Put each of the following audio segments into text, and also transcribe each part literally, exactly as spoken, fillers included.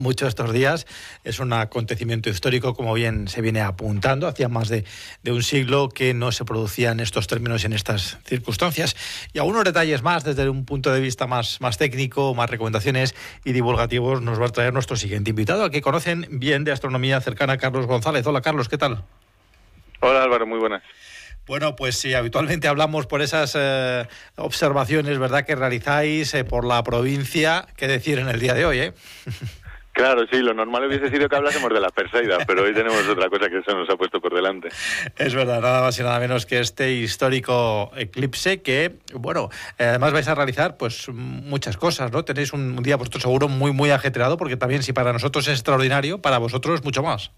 Mucho estos días. Es un acontecimiento histórico, como bien se viene apuntando. Hacía más de, de un siglo que no se producían estos términos en estas circunstancias. Y algunos detalles más desde un punto de vista más, más técnico, más recomendaciones y divulgativos nos va a traer nuestro siguiente invitado, al que conocen bien de astronomía cercana, Carlos González. Hola, Carlos, ¿qué tal? Hola, Álvaro, muy buenas. Bueno, pues sí, habitualmente hablamos por esas eh, observaciones, ¿verdad?, que realizáis eh, por la provincia. ¿Qué decir en el día de hoy, eh? Claro, sí, lo normal hubiese sido que hablásemos de la Perseida, pero hoy tenemos otra cosa que se nos ha puesto por delante. Es verdad, nada más y nada menos que este histórico eclipse que, bueno, además vais a realizar pues muchas cosas, ¿no? Tenéis un, un día vosotros seguro muy, muy ajetreado, porque también si para nosotros es extraordinario, para vosotros mucho más.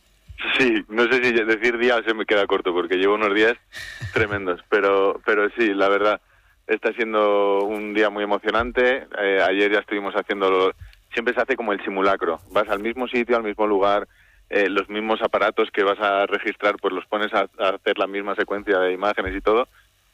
Sí, no sé si decir día se me queda corto, porque llevo unos días tremendos, pero, pero sí, la verdad, está siendo un día muy emocionante. Eh, ayer ya estuvimos haciendo... Siempre se hace como el simulacro. Vas al mismo sitio, al mismo lugar, eh, los mismos aparatos que vas a registrar, pues los pones a, a hacer la misma secuencia de imágenes y todo.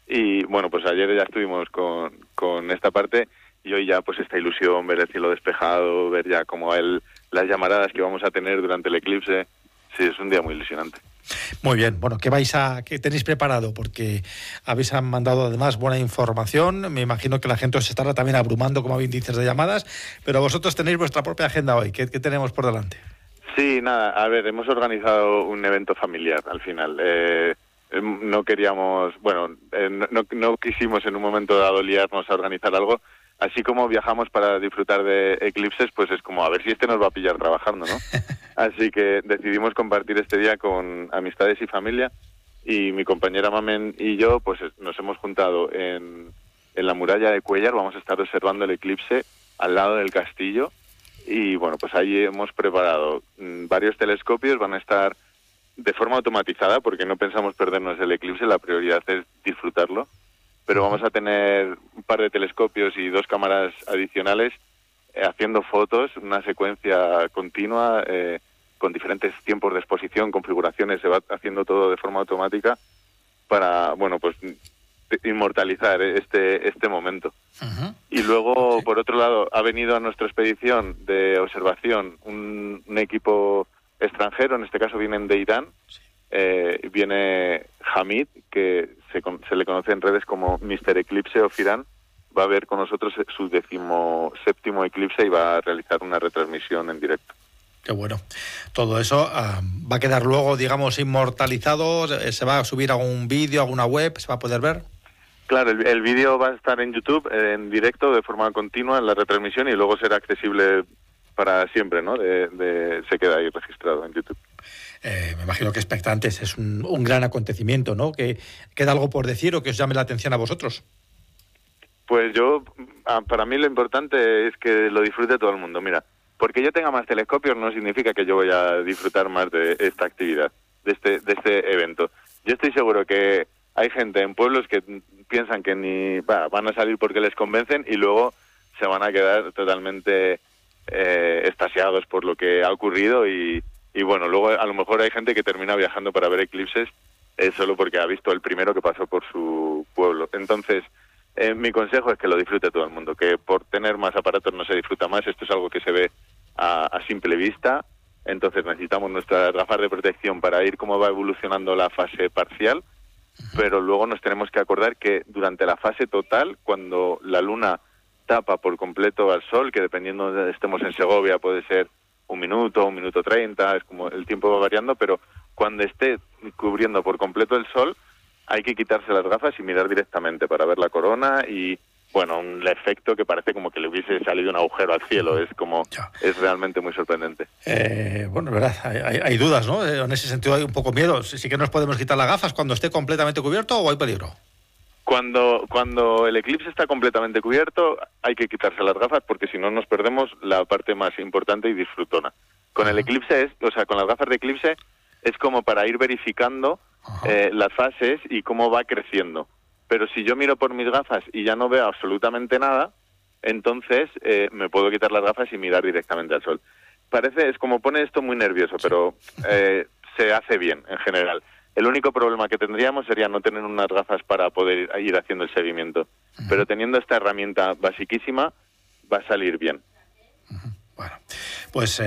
Y bueno, pues ayer ya estuvimos con, con esta parte y hoy ya pues esta ilusión, ver el cielo despejado, ver ya como el, las llamaradas que vamos a tener durante el eclipse. Sí, es un día muy ilusionante. Muy bien, bueno, ¿qué vais a, qué tenéis preparado? Porque habéis mandado además buena información. Me imagino que la gente os estará también abrumando, como bien dices, de llamadas, pero vosotros tenéis vuestra propia agenda hoy. ¿Qué, qué tenemos por delante? Sí, nada, a ver, hemos organizado un evento familiar al final. Eh, no queríamos, bueno, eh, no, no quisimos en un momento dado liarnos a organizar algo. Así como viajamos para disfrutar de eclipses, pues es como a ver si este nos va a pillar trabajando, ¿no? Así que decidimos compartir este día con amistades y familia, y mi compañera Mamen y yo pues nos hemos juntado en, en la muralla de Cuéllar. Vamos a estar observando el eclipse al lado del castillo y bueno, pues ahí hemos preparado mmm, varios telescopios. Van a estar de forma automatizada porque no pensamos perdernos el eclipse, la prioridad es disfrutarlo. Pero vamos a tener un par de telescopios y dos cámaras adicionales eh, haciendo fotos, una secuencia continua eh, con diferentes tiempos de exposición, configuraciones, se va haciendo todo de forma automática para, bueno, pues inmortalizar este este momento. Uh-huh. Y luego, okay. Por otro lado, ha venido a nuestra expedición de observación un, un equipo extranjero, en este caso vienen de Irán. Sí. Eh, viene Hamid, que se, se le conoce en redes como míster Eclipse of Irán. Va a ver con nosotros su decimoséptimo eclipse y va a realizar una retransmisión en directo. Qué bueno. Todo eso uh, va a quedar luego, digamos, inmortalizado. ¿Se va a subir a algún vídeo, a alguna web? ¿Se va a poder ver? Claro, el, el vídeo va a estar en YouTube, en directo, de forma continua, en la retransmisión, y luego será accesible para siempre, ¿no? De, de, se queda ahí registrado en YouTube. Eh, me imagino que expectantes, es un, un gran acontecimiento, ¿no? ¿Que queda algo por decir o que os llame la atención a vosotros? Pues yo, para mí lo importante es que lo disfrute todo el mundo. Mira, porque yo tenga más telescopios no significa que yo voy a disfrutar más de esta actividad, de este, de este evento. Yo estoy seguro que hay gente en pueblos que piensan que ni bah, van a salir porque les convencen y luego se van a quedar totalmente eh, extasiados por lo que ha ocurrido y Y bueno, luego a lo mejor hay gente que termina viajando para ver eclipses eh, solo porque ha visto el primero que pasó por su pueblo. Entonces, eh, mi consejo es que lo disfrute todo el mundo, que por tener más aparatos no se disfruta más. Esto es algo que se ve a, a simple vista. Entonces necesitamos nuestras gafas de protección para ir cómo va evolucionando la fase parcial, pero luego nos tenemos que acordar que durante la fase total, cuando la luna tapa por completo al sol, que dependiendo de donde estemos en Segovia puede ser un minuto, un minuto treinta, es como el tiempo va variando, pero cuando esté cubriendo por completo el sol, hay que quitarse las gafas y mirar directamente para ver la corona y, bueno, un efecto que parece como que le hubiese salido un agujero al cielo, es como, es realmente muy sorprendente. Eh, bueno, verdad, hay, hay dudas, ¿no? En ese sentido hay un poco miedo. ¿Sí que nos podemos quitar las gafas cuando esté completamente cubierto o hay peligro? Cuando cuando el eclipse está completamente cubierto hay que quitarse las gafas porque si no nos perdemos la parte más importante y disfrutona. Con el eclipse es, o sea, con las gafas de eclipse es como para ir verificando eh, las fases y cómo va creciendo. Pero si yo miro por mis gafas y ya no veo absolutamente nada, entonces eh, me puedo quitar las gafas y mirar directamente al sol. Parece, es como pone esto muy nervioso, pero eh, se hace bien en general. El único problema que tendríamos sería no tener unas gafas para poder ir haciendo el seguimiento. Uh-huh. Pero teniendo esta herramienta basiquísima, va a salir bien. Uh-huh. Bueno, pues... Eh...